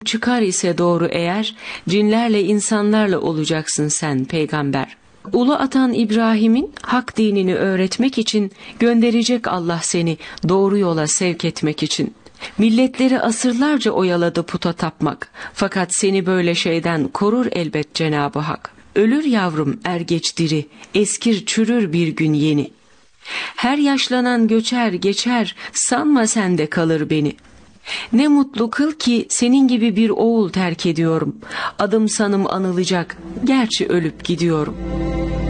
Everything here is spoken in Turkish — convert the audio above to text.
Çıkar ise doğru eğer, cinlerle insanlarla olacaksın sen peygamber. Ulu atan İbrahim'in hak dinini öğretmek için gönderecek Allah seni doğru yola sevk etmek için. Milletleri asırlarca oyaladı puta tapmak. Fakat seni böyle şeyden korur elbet Cenab-ı Hak. Ölür yavrum er geç diri, eskir çürür bir gün yeni. Her yaşlanan göçer geçer, sanma sende kalır beni. Ne mutlu kıl ki senin gibi bir oğul terk ediyorum. Adım sanım anılacak, gerçi ölüp gidiyorum.''